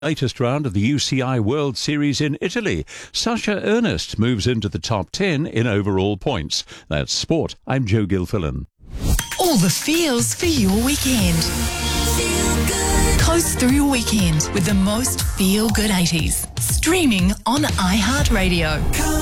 Latest round of the UCI World Series in Italy. Sasha Ernest moves into the top 10 in overall points. That's sport. I'm Joe Gilfillan. All the feels for your weekend. Coast through your weekend with the most feel-good 80s. Streaming on iHeartRadio.